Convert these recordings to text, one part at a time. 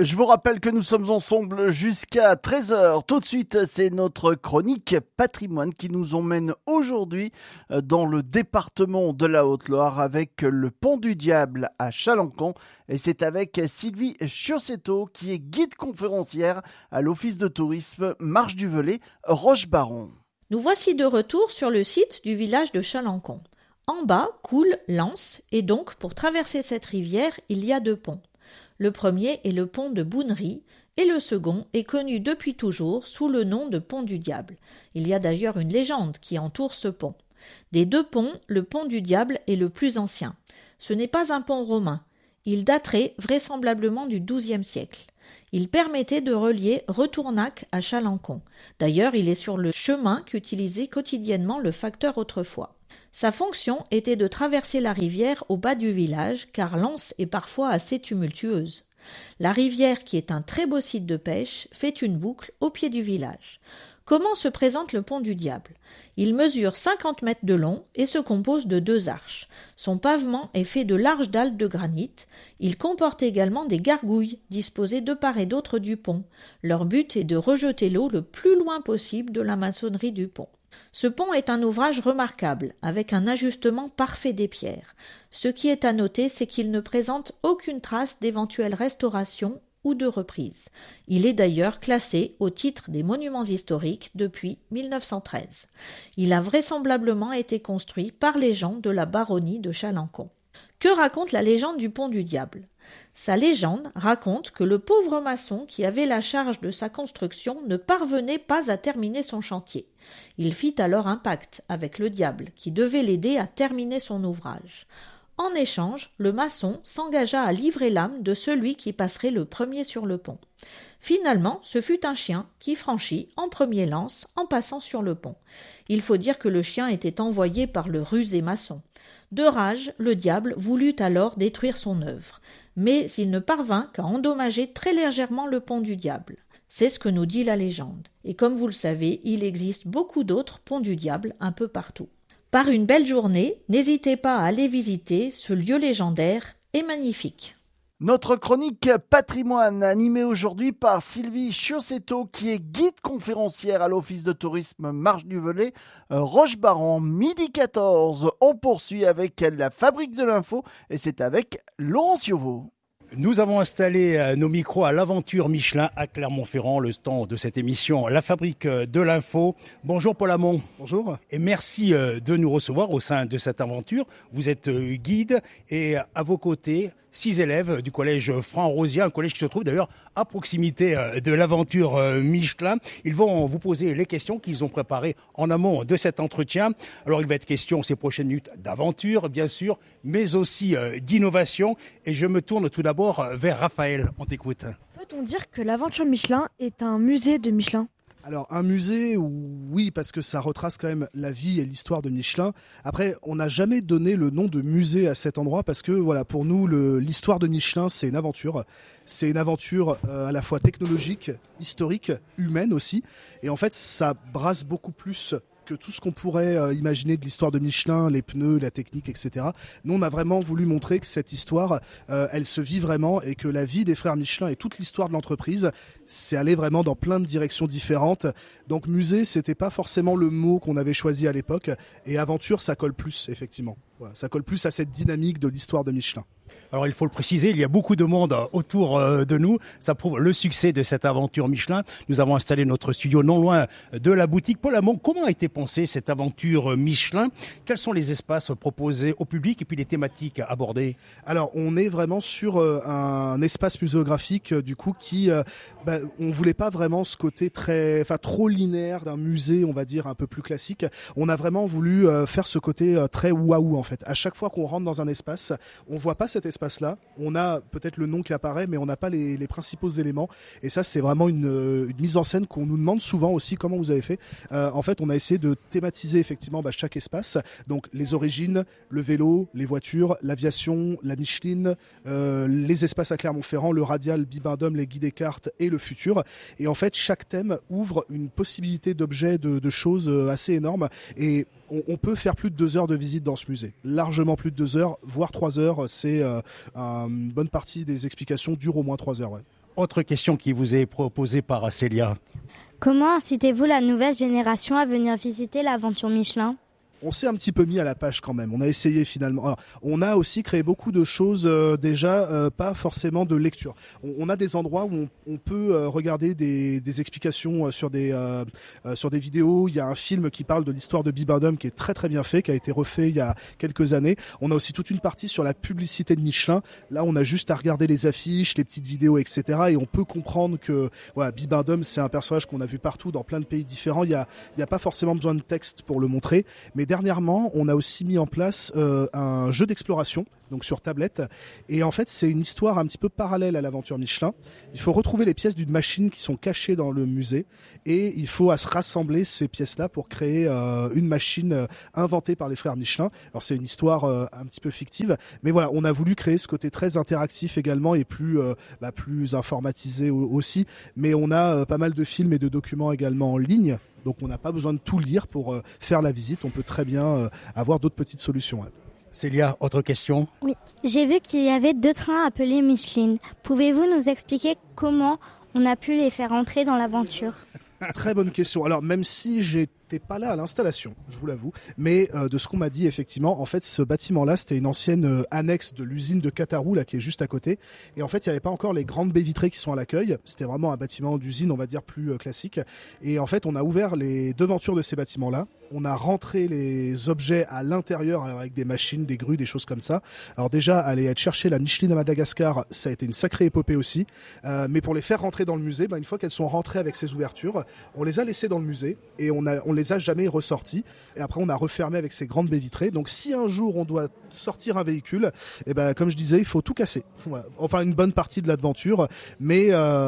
Je vous rappelle que nous sommes ensemble jusqu'à 13 heures. Tout de suite, c'est notre chronique patrimoine qui nous emmène aujourd'hui dans le département de la Haute-Loire avec le Pont du Diable à Chalancon. Et c'est avec Sylvie Chiossetto qui est guide conférencière à l'Office de tourisme Marche du Velay, Roche-Baron. Nous voici de retour sur le site du village de Chalancon. En bas coule l'Anse et donc pour traverser cette rivière, il y a 2 ponts. Le premier est le pont de Bounerie et le second est connu depuis toujours sous le nom de pont du Diable. Il y a d'ailleurs une légende qui entoure ce pont. Des 2 ponts, le pont du Diable est le plus ancien. Ce n'est pas un pont romain. Il daterait vraisemblablement du XIIe siècle. Il permettait de relier Retournac à Chalancon. D'ailleurs, il est sur le chemin qu'utilisait quotidiennement le facteur autrefois. Sa fonction était de traverser la rivière au bas du village, car l'Anse est parfois assez tumultueuse. La rivière, qui est un très beau site de pêche, fait une boucle au pied du village. Comment se présente le pont du Diable ? Il mesure 50 mètres de long et se compose de 2 arches. Son pavement est fait de larges dalles de granit. Il comporte également des gargouilles disposées de part et d'autre du pont. Leur but est de rejeter l'eau le plus loin possible de la maçonnerie du pont. Ce pont est un ouvrage remarquable, avec un ajustement parfait des pierres. Ce qui est à noter, c'est qu'il ne présente aucune trace d'éventuelle restauration ou de reprise. Il est d'ailleurs classé au titre des monuments historiques depuis 1913. Il a vraisemblablement été construit par les gens de la baronnie de Chalancon. Que raconte la légende du pont du Diable ? Sa légende raconte que le pauvre maçon qui avait la charge de sa construction ne parvenait pas à terminer son chantier. Il fit alors un pacte avec le diable qui devait l'aider à terminer son ouvrage. En échange, le maçon s'engagea à livrer l'âme de celui qui passerait le premier sur le pont. Finalement, ce fut un chien qui franchit en premier l'Anse en passant sur le pont. Il faut dire que le chien était envoyé par le rusé maçon. De rage, le diable voulut alors détruire son œuvre, mais il ne parvint qu'à endommager très légèrement le pont du Diable. C'est ce que nous dit la légende. Et comme vous le savez, il existe beaucoup d'autres ponts du Diable un peu partout. Par une belle journée, n'hésitez pas à aller visiter ce lieu légendaire et magnifique. Notre chronique patrimoine animée aujourd'hui par Sylvie Chiossetto qui est guide conférencière à l'Office de tourisme Marche du Velay, Roche-Baron, midi 14. On poursuit avec la Fabrique de l'info et c'est avec Laurent Cioveau. Nous avons installé nos micros à l'Aventure Michelin à Clermont-Ferrand, le temps de cette émission La Fabrique de l'Info. Bonjour Paul Hamon. Bonjour. Et merci de nous recevoir au sein de cette aventure. Vous êtes guide et à vos côtés, 6 élèves du collège Franc-Rosier, un collège qui se trouve d'ailleurs à proximité de l'Aventure Michelin. Ils vont vous poser les questions qu'ils ont préparées en amont de cet entretien. Alors il va être question ces prochaines minutes d'aventure, bien sûr, mais aussi d'innovation. Et je me tourne tout d'abord vers Raphaël. On t'écoute. Peut-on dire que l'Aventure Michelin est un musée de Michelin ? Alors un musée, oui, parce que ça retrace quand même la vie et l'histoire de Michelin. Après, on n'a jamais donné le nom de musée à cet endroit parce que voilà, pour nous, l'histoire de Michelin, c'est une aventure. C'est une aventure à la fois technologique, historique, humaine aussi. Et en fait, ça brasse beaucoup plus que tout ce qu'on pourrait imaginer de l'histoire de Michelin, les pneus, la technique, etc. Nous, on a vraiment voulu montrer que cette histoire, elle se vit vraiment et que la vie des frères Michelin et toute l'histoire de l'entreprise, c'est aller vraiment dans plein de directions différentes. Donc musée, c'était pas forcément le mot qu'on avait choisi à l'époque. Et aventure, ça colle plus, effectivement. Voilà, ça colle plus à cette dynamique de l'histoire de Michelin. Alors il faut le préciser, il y a beaucoup de monde autour de nous. Ça prouve le succès de cette aventure Michelin. Nous avons installé notre studio non loin de la boutique. Paul Hamon, comment a été pensée cette aventure Michelin ? Quels sont les espaces proposés au public et puis les thématiques abordées ? Alors on est vraiment sur un espace muséographique du coup qui, on voulait pas vraiment ce côté trop linéaire d'un musée, on va dire un peu plus classique. On a vraiment voulu faire ce côté très waouh en fait. À chaque fois qu'on rentre dans un espace, on voit pas cet espace-là. On a peut-être le nom qui apparaît, mais on n'a pas les principaux éléments. Et ça, c'est vraiment une mise en scène qu'on nous demande souvent aussi. Comment vous avez fait ? En fait, on a essayé de thématiser effectivement chaque espace. Donc, les origines, le vélo, les voitures, l'aviation, la Micheline, les espaces à Clermont-Ferrand, le radial, Bibendum, les guides Descartes et le futur. Et en fait, chaque thème ouvre une possibilité d'objets, de choses assez énormes. Et on peut faire plus de 2 heures de visite dans ce musée. Largement plus de 2 heures, voire 3 heures. C'est une bonne partie des explications durent au moins 3 heures. Ouais. Autre question qui vous est proposée par Célia. Comment incitez-vous la nouvelle génération à venir visiter l'aventure Michelin ? On s'est un petit peu mis à la page quand même. On a essayé finalement. Alors, on a aussi créé beaucoup de choses déjà, pas forcément de lecture. On a des endroits où on peut regarder des explications sur des vidéos. Il y a un film qui parle de l'histoire de Bibendum qui est très très bien fait, qui a été refait il y a quelques années. On a aussi toute une partie sur la publicité de Michelin. Là, on a juste à regarder les affiches, les petites vidéos, etc. Et on peut comprendre que voilà, Bibendum, c'est un personnage qu'on a vu partout dans plein de pays différents. Il y a pas forcément besoin de texte pour le montrer, mais dernièrement, on a aussi mis en place un jeu d'exploration, donc sur tablette. Et en fait, c'est une histoire un petit peu parallèle à l'aventure Michelin. Il faut retrouver les pièces d'une machine qui sont cachées dans le musée. Et il faut se rassembler ces pièces-là pour créer une machine inventée par les frères Michelin. Alors c'est une histoire un petit peu fictive. Mais voilà, on a voulu créer ce côté très interactif également et plus informatisé aussi. Mais on a pas mal de films et de documents également en ligne. Donc on n'a pas besoin de tout lire pour faire la visite, on peut très bien avoir d'autres petites solutions. Célia, autre question ? Oui, j'ai vu qu'il y avait 2 trains appelés Michelin. Pouvez-vous nous expliquer comment on a pu les faire entrer dans l'aventure ? Très bonne question. Alors même si j'étais pas là à l'installation, je vous l'avoue, mais de ce qu'on m'a dit effectivement, en fait ce bâtiment-là c'était une ancienne annexe de l'usine de Catarou là qui est juste à côté. Et en fait il n'y avait pas encore les grandes baies vitrées qui sont à l'accueil. C'était vraiment un bâtiment d'usine, on va dire plus classique. Et en fait on a ouvert les devantures de ces bâtiments-là. On a rentré les objets à l'intérieur avec des machines, des grues, des choses comme ça. Alors déjà, aller chercher la Micheline à Madagascar, ça a été une sacrée épopée aussi. Mais pour les faire rentrer dans le musée, une fois qu'elles sont rentrées avec ces ouvertures, on les a laissées dans le musée et on les a jamais ressorties. Et après, on a refermé avec ces grandes baies vitrées. Donc si un jour on doit sortir un véhicule, comme je disais, il faut tout casser. Voilà. Enfin, une bonne partie de l'aventure, mais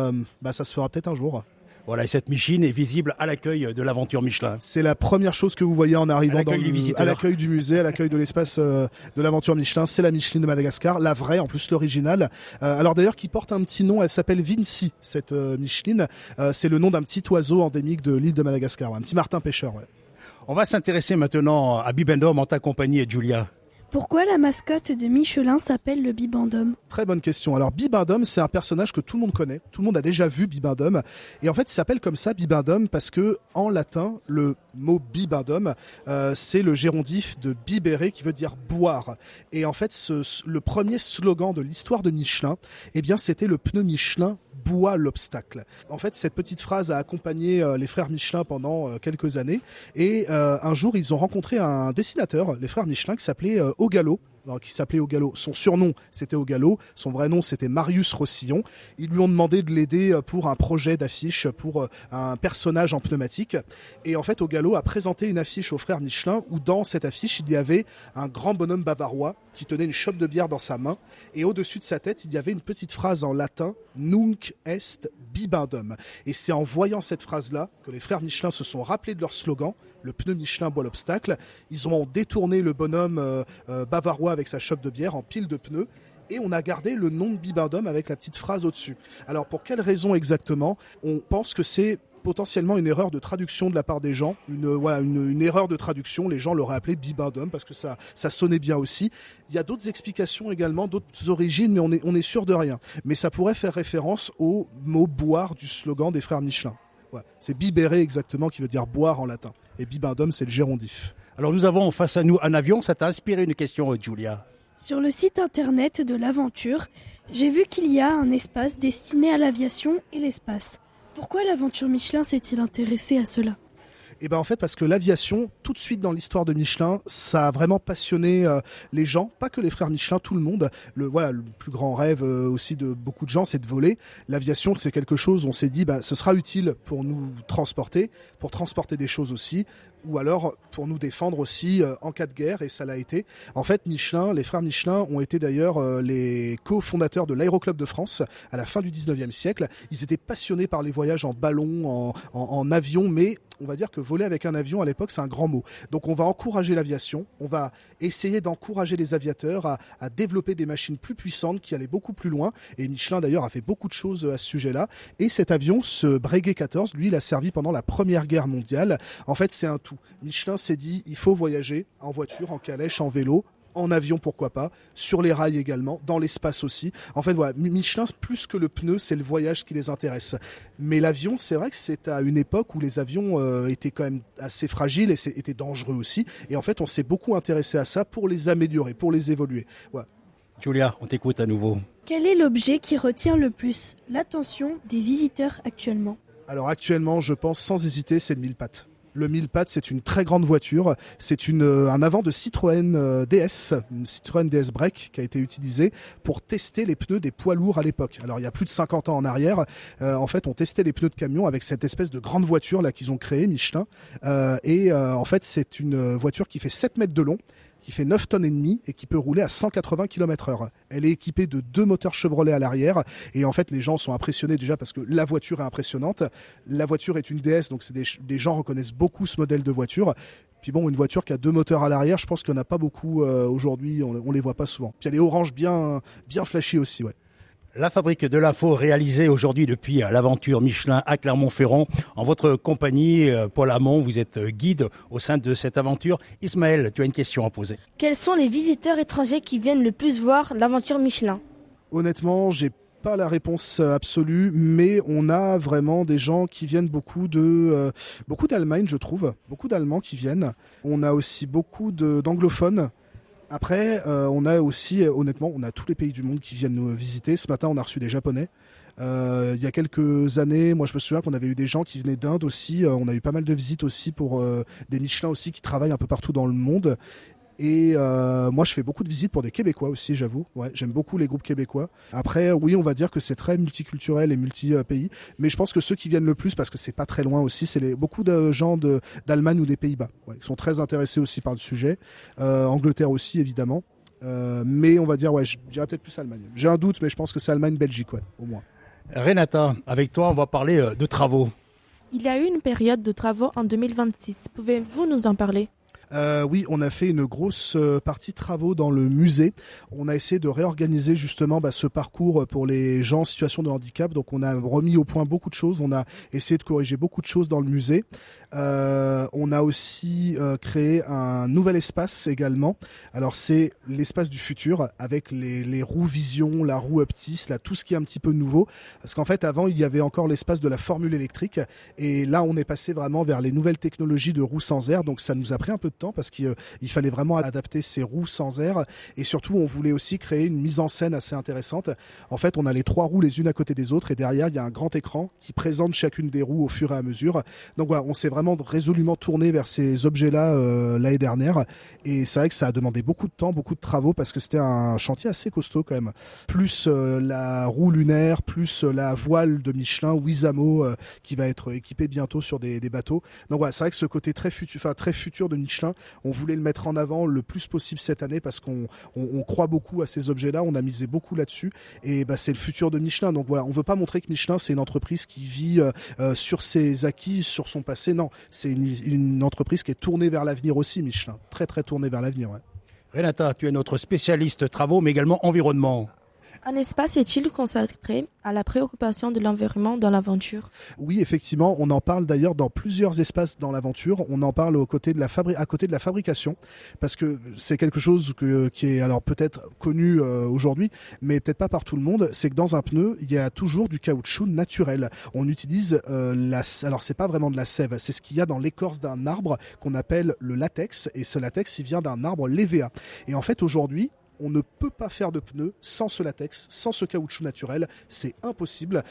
ça se fera peut-être un jour. Voilà, et cette machine est visible à l'accueil de l'aventure Michelin. C'est la première chose que vous voyez en arrivant à l'accueil du musée, à l'accueil de l'espace de l'aventure Michelin. C'est la Micheline de Madagascar, la vraie, en plus l'originale. Alors d'ailleurs, qui porte un petit nom, elle s'appelle Vinci, cette Micheline. C'est le nom d'un petit oiseau endémique de l'île de Madagascar, un petit martin pêcheur. Ouais. On va s'intéresser maintenant à Bibendum en ta compagnie, Julia. Pourquoi la mascotte de Michelin s'appelle le Bibendum ? Très bonne question. Alors Bibendum, c'est un personnage que tout le monde connaît. Tout le monde a déjà vu Bibendum. Et en fait, il s'appelle comme ça Bibendum parce que en latin, le mot Bibendum, c'est le gérondif de bibere qui veut dire boire. Et en fait, le premier slogan de l'histoire de Michelin, c'était le pneu Michelin boit l'obstacle. En fait, cette petite phrase a accompagné les frères Michelin pendant quelques années. Et un jour, ils ont rencontré un dessinateur, les frères Michelin, qui s'appelait Ogalo. Qui s'appelait Ogalo. Son surnom, c'était Ogalo. Son vrai nom, c'était Marius Rossillon. Ils lui ont demandé de l'aider pour un projet d'affiche, pour un personnage en pneumatique. Et en fait, Ogalo a présenté une affiche aux frères Michelin où dans cette affiche, il y avait un grand bonhomme bavarois qui tenait une chope de bière dans sa main. Et au-dessus de sa tête, il y avait une petite phrase en latin, Nunc est Bibendum. Et c'est en voyant cette phrase-là que les frères Michelin se sont rappelés de leur slogan, le pneu Michelin boit l'obstacle. Ils ont détourné le bonhomme bavarois avec sa chope de bière en pile de pneus. Et on a gardé le nom de Bibendum avec la petite phrase au-dessus. Alors pour quelle raison exactement ? On pense que c'est potentiellement une erreur de traduction de la part des gens, une erreur de traduction, les gens l'auraient appelé Bibendum parce que ça sonnait bien aussi. Il y a d'autres explications également, d'autres origines, mais on est sûr de rien. Mais ça pourrait faire référence au mot boire du slogan des frères Michelin. Ouais, c'est bibere exactement qui veut dire boire en latin. Et Bibendum, c'est le gérondif. Alors nous avons face à nous un avion, ça t'a inspiré une question, Julia ? Sur le site internet de l'aventure, j'ai vu qu'il y a un espace destiné à l'aviation et l'espace. Pourquoi l'aventure Michelin s'est-il intéressée à cela ? En fait, parce que l'aviation, tout de suite dans l'histoire de Michelin, ça a vraiment passionné les gens, pas que les frères Michelin, tout le monde. Le plus grand rêve aussi de beaucoup de gens, c'est de voler. L'aviation, c'est quelque chose, on s'est dit, ce sera utile pour nous transporter, pour transporter des choses aussi, ou alors pour nous défendre aussi en cas de guerre, et ça l'a été. En fait, les frères Michelin ont été d'ailleurs les cofondateurs de l'Aéroclub de France à la fin du 19e siècle. Ils étaient passionnés par les voyages en ballon, en avion, mais on va dire que voler avec un avion à l'époque c'est un grand mot. Donc on va encourager l'aviation, on va essayer d'encourager les aviateurs à développer des machines plus puissantes qui allaient beaucoup plus loin. Et Michelin d'ailleurs a fait beaucoup de choses à ce sujet-là. Et cet avion, ce Breguet 14, lui il a servi pendant la Première Guerre mondiale. En fait c'est un tout. Michelin s'est dit il faut voyager en voiture, en calèche, en vélo. en avion pourquoi pas, sur les rails également, dans l'espace aussi. En fait voilà, Michelin plus que le pneu, c'est le voyage qui les intéresse. Mais l'avion, c'est vrai que c'est à une époque où les avions étaient quand même assez fragiles et étaient dangereux aussi. Et en fait, on s'est beaucoup intéressé à ça pour les améliorer, pour les évoluer. Voilà. Julia, on t'écoute à nouveau. Quel est l'objet qui retient le plus l'attention des visiteurs actuellement ? Alors actuellement, je pense sans hésiter, c'est le 1000 pattes. Le 1000 pattes, c'est une très grande voiture. C'est un avant de Citroën DS, une Citroën DS Break qui a été utilisée pour tester les pneus des poids lourds à l'époque. Alors il y a plus de 50 ans en arrière, en fait, on testait les pneus de camion avec cette espèce de grande voiture là qu'ils ont créée, Michelin. En fait, c'est une voiture qui fait 7 mètres de long, qui fait 9 tonnes et demie et qui peut rouler à 180 km/h. Elle est équipée de 2 moteurs Chevrolet à l'arrière et en fait les gens sont impressionnés déjà parce que la voiture est impressionnante. La voiture est une DS, donc des gens reconnaissent beaucoup ce modèle de voiture. Puis bon, une voiture qui a 2 moteurs à l'arrière, je pense qu'il n'y en a pas beaucoup aujourd'hui, on les voit pas souvent. Puis elle est orange bien flashy aussi, ouais. La fabrique de l'info réalisée aujourd'hui depuis l'aventure Michelin à Clermont-Ferrand. En votre compagnie, Paul Hamon, vous êtes guide au sein de cette aventure. Ismaël, tu as une question à poser. Quels sont les visiteurs étrangers qui viennent le plus voir l'aventure Michelin ? Honnêtement, j'ai pas la réponse absolue, mais on a vraiment des gens qui viennent beaucoup d'Allemagne, je trouve. Beaucoup d'Allemands qui viennent. On a aussi beaucoup d'anglophones. Après, on a aussi, honnêtement, on a tous les pays du monde qui viennent nous visiter. Ce matin, on a reçu des Japonais. Il y a quelques années, moi je me souviens qu'on avait eu des gens qui venaient d'Inde aussi. On a eu pas mal de visites aussi pour des Michelin aussi qui travaillent un peu partout dans le monde. Et moi je fais beaucoup de visites pour des Québécois aussi, j'avoue. Ouais, j'aime beaucoup les groupes québécois. Après, oui, on va dire que c'est très multiculturel et multi-pays. Mais je pense que ceux qui viennent le plus, parce que c'est pas très loin aussi, c'est beaucoup de gens d'Allemagne ou des Pays-Bas. Ouais, qui sont très intéressés aussi par le sujet. Angleterre aussi, évidemment. Mais on va dire, ouais, je dirais peut-être plus Allemagne. J'ai un doute, mais je pense que c'est Allemagne-Belgique, ouais, au moins. Renata, avec toi, on va parler de travaux. Il y a eu une période de travaux en 2026. Pouvez-vous nous en parler ? Oui, on a fait une grosse partie travaux dans le musée. On a essayé de réorganiser justement ce parcours pour les gens en situation de handicap. Donc on a remis au point beaucoup de choses. On a essayé de corriger beaucoup de choses dans le musée. On a aussi créé un nouvel espace également. Alors c'est l'espace du futur avec les roues Vision, la roue Optis, là tout ce qui est un petit peu nouveau. Parce qu'en fait avant il y avait encore l'espace de la formule électrique et là on est passé vraiment vers les nouvelles technologies de roues sans air. Donc ça nous a pris un peu de temps parce qu'il fallait vraiment adapter ces roues sans air et surtout on voulait aussi créer une mise en scène assez intéressante. En fait on a les 3 roues les unes à côté des autres et derrière il y a un grand écran qui présente chacune des roues au fur et à mesure. Donc voilà, on s'est vraiment résolument tourné vers ces objets-là l'année dernière et c'est vrai que ça a demandé beaucoup de temps, beaucoup de travaux parce que c'était un chantier assez costaud quand même. Plus la roue lunaire, plus la voile de Michelin Wizamo qui va être équipée bientôt sur des bateaux. Donc voilà, c'est vrai que ce côté très futur de Michelin, on voulait le mettre en avant le plus possible cette année parce qu'on croit beaucoup à ces objets-là, on a misé beaucoup là-dessus et c'est le futur de Michelin. Donc voilà, on veut pas montrer que Michelin c'est une entreprise qui vit sur ses acquis, sur son passé. Non, c'est une entreprise qui est tournée vers l'avenir aussi, Michelin. Très très tournée vers l'avenir. Ouais. Renata, tu es notre spécialiste travaux mais également environnement. Un espace est-il consacré à la préoccupation de l'environnement dans l'aventure ? Oui, effectivement, on en parle d'ailleurs dans plusieurs espaces dans l'aventure. On en parle à côté de la fabrication, parce que c'est quelque chose qui est alors peut-être connu aujourd'hui, mais peut-être pas par tout le monde. C'est que dans un pneu, il y a toujours du caoutchouc naturel. On utilise alors c'est pas vraiment de la sève, c'est ce qu'il y a dans l'écorce d'un arbre qu'on appelle le latex, et ce latex, il vient d'un arbre l'hévéa. Et en fait, aujourd'hui, on ne peut pas faire de pneus sans ce latex, sans ce caoutchouc naturel, c'est impossible.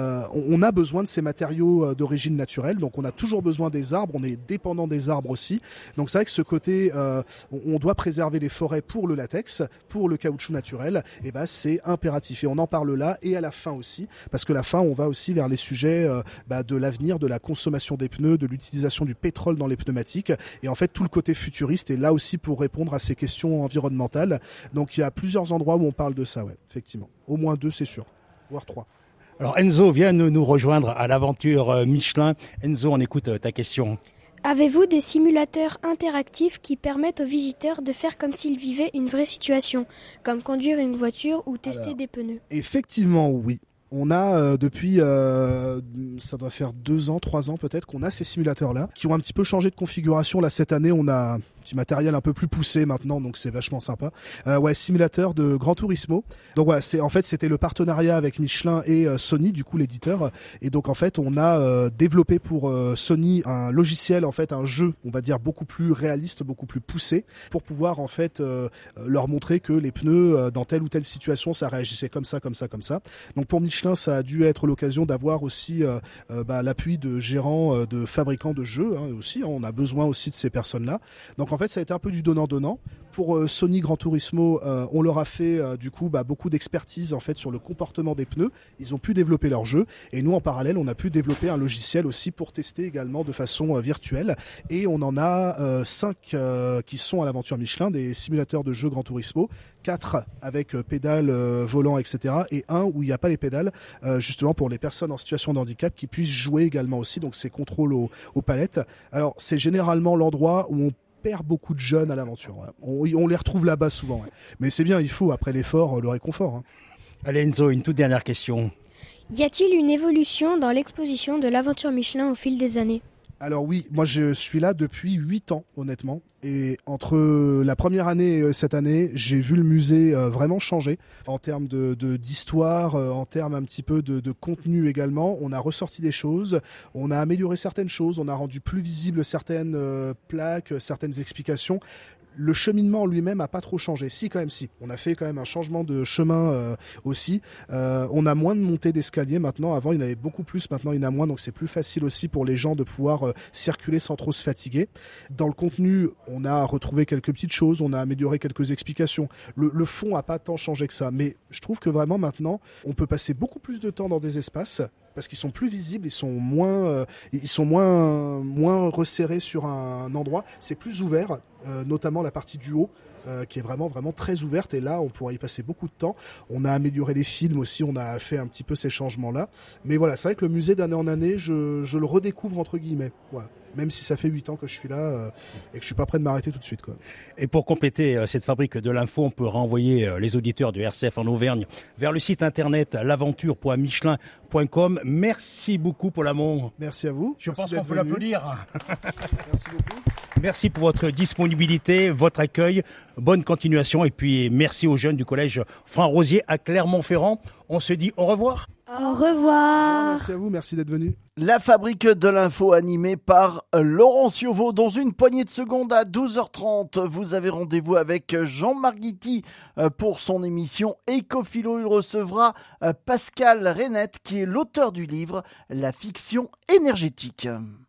On a besoin de ces matériaux d'origine naturelle, donc on a toujours besoin des arbres, on est dépendant des arbres aussi. Donc c'est vrai que ce côté, on doit préserver les forêts pour le latex, pour le caoutchouc naturel, et c'est impératif. Et on en parle là et à la fin aussi, parce que la fin, on va aussi vers les sujets de l'avenir, de la consommation des pneus, de l'utilisation du pétrole dans les pneumatiques. Et en fait, tout le côté futuriste est là aussi pour répondre à ces questions environnementales. Donc il y a plusieurs endroits où on parle de ça, ouais, effectivement. Au moins 2, c'est sûr, voire 3. Alors Enzo vient nous rejoindre à l'aventure Michelin. Enzo, on écoute ta question. Avez-vous des simulateurs interactifs qui permettent aux visiteurs de faire comme s'ils vivaient une vraie situation, comme conduire une voiture ou tester des pneus ? Effectivement, oui. On a depuis, ça doit faire 2 ans, 3 ans peut-être, qu'on a ces simulateurs-là, qui ont un petit peu changé de configuration. Là, cette année, on a petit matériel un peu plus poussé maintenant, donc c'est vachement sympa. Simulateur de Gran Turismo. Donc voilà, c'était le partenariat avec Michelin et Sony, du coup l'éditeur. Et donc en fait, on a développé pour Sony un logiciel, en fait, un jeu, on va dire beaucoup plus réaliste, beaucoup plus poussé, pour pouvoir en fait leur montrer que les pneus dans telle ou telle situation, ça réagissait comme ça. Donc pour Michelin, ça a dû être l'occasion d'avoir aussi l'appui de gérants, de fabricants de jeux aussi. On a besoin aussi de ces personnes-là. Donc en fait, ça a été un peu du donnant-donnant. Pour Sony Gran Turismo, on leur a fait beaucoup d'expertise en fait sur le comportement des pneus. Ils ont pu développer leur jeu et nous en parallèle, on a pu développer un logiciel aussi pour tester également de façon virtuelle. Et on en a 5 qui sont à l'aventure Michelin, des simulateurs de jeux Gran Turismo, 4 avec pédales, volant, etc. et 1 où il n'y a pas les pédales, justement pour les personnes en situation de handicap qui puissent jouer également aussi. Donc c'est contrôle aux palettes. Alors c'est généralement l'endroit où on perd beaucoup de jeunes à l'aventure. Ouais. On les retrouve là-bas souvent. Ouais. Mais c'est bien, il faut, après l'effort, le réconfort. Hein. Allez Enzo, une toute dernière question. Y a-t-il une évolution dans l'exposition de l'aventure Michelin au fil des années ? Alors oui, moi je suis là depuis 8 ans, honnêtement. Et entre la première année et cette année, j'ai vu le musée vraiment changer en termes d'histoire, en termes un petit peu de contenu également. On a ressorti des choses, on a amélioré certaines choses, on a rendu plus visibles certaines plaques, certaines explications. Le cheminement lui-même a pas trop changé. Si, quand même, si. On a fait quand même un changement de chemin aussi. On a moins de montées d'escalier maintenant. Avant, il y en avait beaucoup plus. Maintenant, il y en a moins. Donc, c'est plus facile aussi pour les gens de pouvoir circuler sans trop se fatiguer. Dans le contenu, on a retrouvé quelques petites choses. On a amélioré quelques explications. Le fond a pas tant changé que ça. Mais je trouve que vraiment maintenant, on peut passer beaucoup plus de temps dans des espaces parce qu'ils sont plus visibles, ils sont moins resserrés sur un endroit. C'est plus ouvert, notamment la partie du haut, qui est vraiment très ouverte. Et là, on pourrait y passer beaucoup de temps. On a amélioré les films aussi, on a fait un petit peu ces changements-là. Mais voilà, c'est vrai que le musée d'année en année, je le redécouvre entre guillemets. Voilà. Même si ça fait 8 ans que je suis là et que je suis pas prêt de m'arrêter tout de suite, quoi. Et pour compléter cette fabrique de l'info, on peut renvoyer les auditeurs de RCF en Auvergne vers le site internet l'aventure.michelin.com. Merci beaucoup pour l'amour. Merci à vous. Je pense qu'on peut l'applaudir. Merci beaucoup. Merci pour votre disponibilité, votre accueil. Bonne continuation et puis merci aux jeunes du collège Franc-Rosier à Clermont-Ferrand. On se dit au revoir. Au revoir. Merci à vous, merci d'être venu. La fabrique de l'info animée par Laurent Cioveau. Dans une poignée de secondes à 12h30, vous avez rendez-vous avec Jean Marguitti pour son émission Écophilo. Il recevra Pascal Reynette qui est l'auteur du livre La fiction énergétique.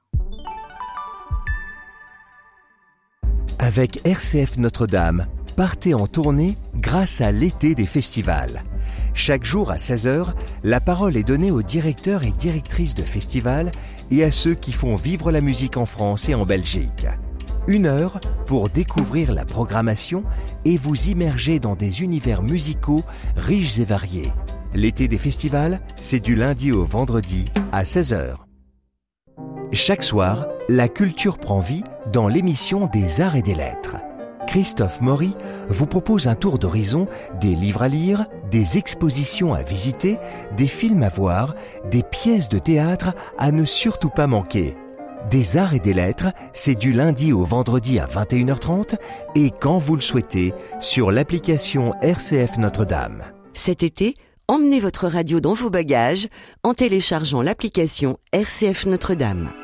Avec RCF Notre-Dame, partez en tournée grâce à l'été des festivals. Chaque jour à 16h, la parole est donnée aux directeurs et directrices de festivals et à ceux qui font vivre la musique en France et en Belgique. 1 heure pour découvrir la programmation et vous immerger dans des univers musicaux riches et variés. L'été des festivals, c'est du lundi au vendredi à 16h. Chaque soir, la culture prend vie dans l'émission des Arts et des Lettres. Christophe Maury vous propose un tour d'horizon des livres à lire, des expositions à visiter, des films à voir, des pièces de théâtre à ne surtout pas manquer. Des Arts et des Lettres, c'est du lundi au vendredi à 21h30 et quand vous le souhaitez sur l'application RCF Notre-Dame. Cet été, emmenez votre radio dans vos bagages en téléchargeant l'application RCF Notre-Dame.